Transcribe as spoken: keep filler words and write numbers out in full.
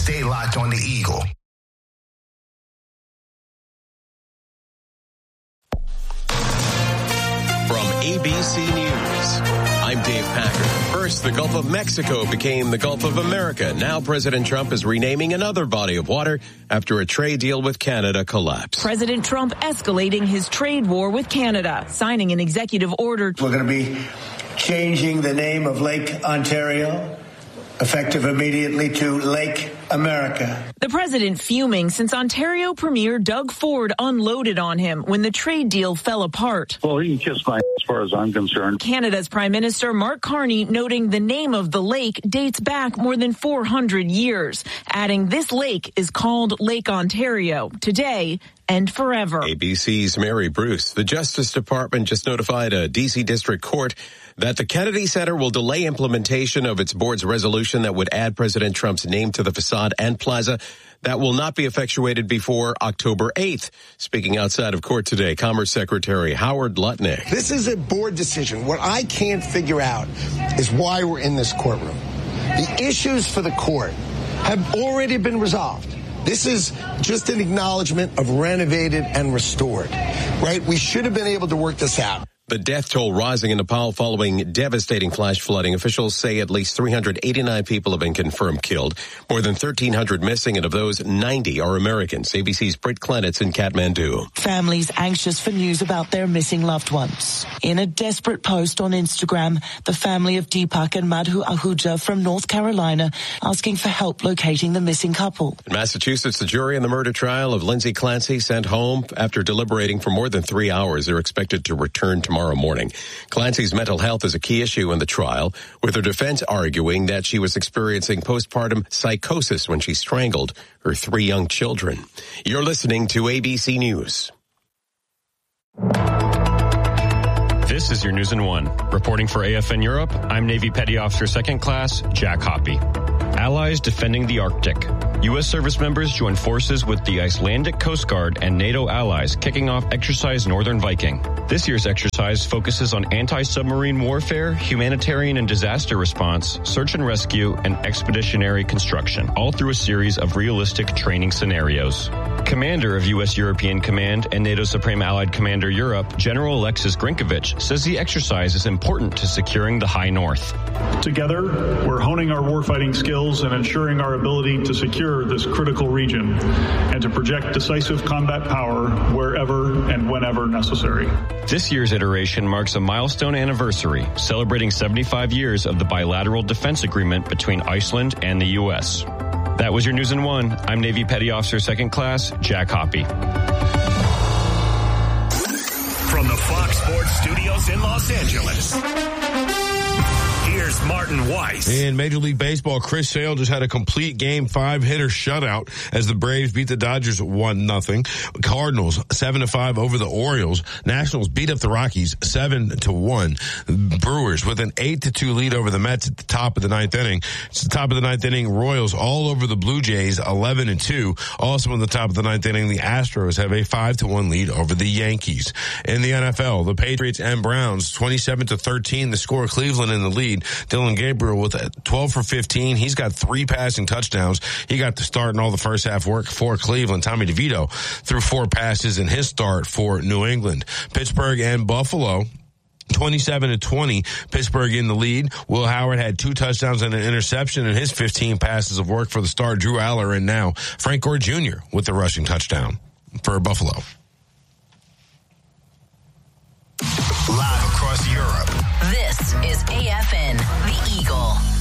Stay locked on the Eagle. From A B C News, I'm Dave Packer. First, the Gulf of Mexico became the Gulf of America. Now President Trump is renaming another body of water after a trade deal with Canada collapsed. President Trump escalating his trade war with Canada, signing an executive order. We're going to be changing the name of Lake Ontario, effective immediately, to Lake America. The president fuming since Ontario Premier Doug Ford unloaded on him when the trade deal fell apart. Well, he can kiss my as far as I'm concerned. Canada's Prime Minister Mark Carney noting the name of the lake dates back more than four hundred years, adding this lake is called Lake Ontario today and forever. A B C's Mary Bruce. The Justice Department just notified a D C District Court that the Kennedy Center will delay implementation of its board's resolution that would add President Trump's name to the facade and plaza. That will not be effectuated before October eighth. Speaking outside of court today, Commerce Secretary Howard Lutnick. This is a board decision. What I can't figure out is why we're in this courtroom. The issues for the court have already been resolved. This is just an acknowledgement of renovated and restored, right? We should have been able to work this out. The death toll rising in Nepal following devastating flash flooding. Officials say at least three hundred eighty-nine people have been confirmed killed. More than thirteen hundred missing, and of those, ninety are Americans. A B C's Britt Clenitz in Kathmandu. Families anxious for news about their missing loved ones. In a desperate post on Instagram, the family of Deepak and Madhu Ahuja from North Carolina asking for help locating the missing couple. In Massachusetts, the jury in the murder trial of Lindsay Clancy sent home after deliberating for more than three hours. They're expected to return tomorrow. Tomorrow morning. Clancy's mental health is a key issue in the trial, with her defense arguing that she was experiencing postpartum psychosis when she strangled her three young children. You're listening to A B C News. This is your News in One. Reporting for A F N Europe, I'm Navy Petty Officer Second Class Jack Hoppy. Allies defending the Arctic. U S service members join forces with the Icelandic Coast Guard and NATO allies kicking off Exercise Northern Viking. This year's exercise focuses on anti-submarine warfare, humanitarian and disaster response, search and rescue, and expeditionary construction, all through a series of realistic training scenarios. Commander of U S European Command and NATO Supreme Allied Commander Europe, General Alexis Grinkovich, says the exercise is important to securing the High North. Together, we're honing our warfighting skills and ensuring our ability to secure this critical region and to project decisive combat power wherever and whenever necessary. This year's iteration marks a milestone anniversary, celebrating seventy-five years of the bilateral defense agreement between Iceland and the U S. That was your News in One. I'm Navy Petty Officer Second Class Jack Hoppy. From the Fox Sports Studios in Los Angeles, here's Martin Weiss. In Major League Baseball, Chris Sale just had a complete game five hitter shutout as the Braves beat the Dodgers one nothing. Cardinals seven to five over the Orioles. Nationals beat up the Rockies seven to one. Brewers with an eight to two lead over the Mets at the top of the ninth inning. It's the top of the ninth inning. Royals all over the Blue Jays eleven and two. Also in the top of the ninth inning, the Astros have a five to one lead over the Yankees. In the N F L, the Patriots and Browns twenty-seven to thirteen. The score, Cleveland in the lead. Dylan Gabriel with twelve for fifteen. He's got three passing touchdowns. He got the start in all the first half work for Cleveland. Tommy DeVito threw four passes in his start for New England. Pittsburgh and Buffalo, twenty-seven to twenty. Pittsburgh in the lead. Will Howard had two touchdowns and an interception in his fifteen passes of work for the star Drew Aller, and now Frank Gore Junior with the rushing touchdown for Buffalo. Live across Europe. This is A F N, The Eagle.